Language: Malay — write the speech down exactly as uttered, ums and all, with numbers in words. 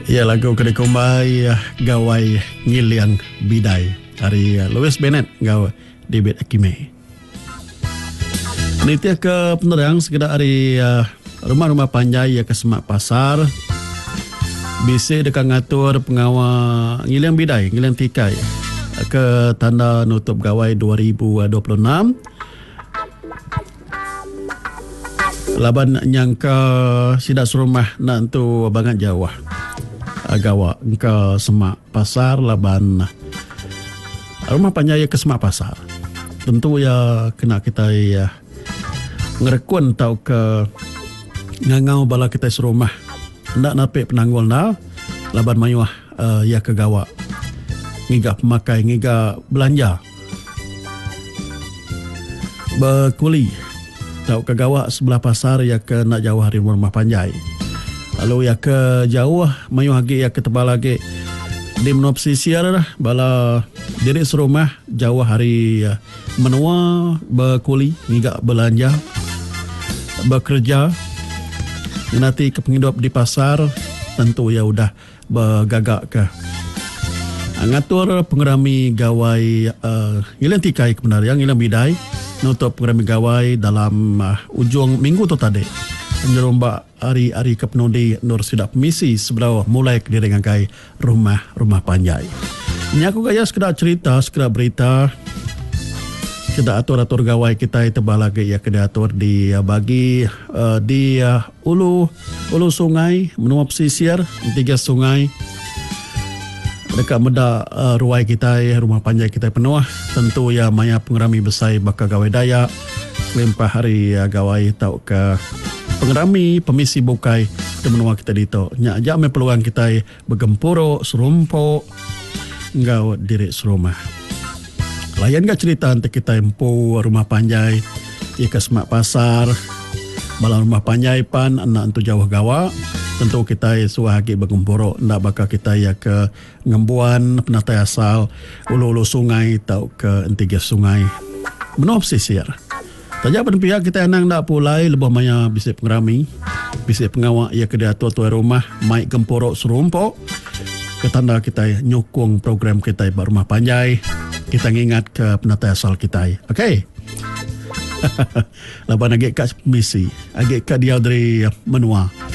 Ya, lagu kena kumbai gawai ngiliang bidai dari Louis Bennett gaw David Akime. Nitia ke penerang sekedar hari uh, rumah-rumah panjai ya ke Semak Pasar. Bisa dekat ngatur pengawal ngiliang bidai, ngiliang tikai ke tanda nutup gawai dua ribu dua puluh enam. Laban yang ke sidak serumah nak tu bangat jauh. Agawa ke Semak Pasar laban rumah panjaya ke Semak Pasar. Tentu ya kena kita ya ngerekun tau ke ngangau bala kita serumah. Ndak napik penanggul na laban mayuah uh, ya ke gawa. Ngiga pemakai, ngiga belanja. Berkuli tau ke gawa sebelah pasar ya ke nak jauh hari rumah panjai. Lalu ya ke jauh mayu lagi ya ke tebal lagi di menopsi siar bala diri serumah jauh hari ya, menua berkuli ngiga belanja bekerja nanti ke penghidup di pasar tentu ya udah bergagak ke ngatur pengerami gawai uh, ngilang tikai kebenaran ngilang bidai nutup pengerami gawai dalam uh, ujung minggu tu tadi menyerombak hari-hari ke penudi Nur Sidak Misi sebelah mulai ke direngakai rumah-rumah panjai. Ini aku gaya sekedar cerita, sekedar berita. Kita atur-atur gawai kita tebal lagi ya kena atur di uh, bagi uh, di uh, ulu ulu sungai menua pesisir tiga sungai dekat meda uh, ruai kita rumah panjai kita penuh tentu ya maya pengerami besar bakal gawai daya limpah hari uh, gawai tau ke pengerami pemisi bukai di menua kita dito nya aja me peluang kita bergempuro serumpo engkau diri serumah. Layan gak cerita nanti kita empu rumah panjai ya ke Semak Pasar balang rumah panjai pan anak tu jauh gawa tentu kita suah lagi bergempuro ndak bakal kita ya ke ngembuan penatai asal ulu-ulu sungai tau ke entiga sungai menop sisir. Tajak pada pihak kita enang ndak pulai lebih maya bisa pengerami bisa pengawak ya ke dia tua-tua rumah mai gempuro serumpo ketanda kita nyokong program kita berumah panjai kita ingat ke penatai asal kita. Okey. Laban agak kat misi, agak kat dia dari menua.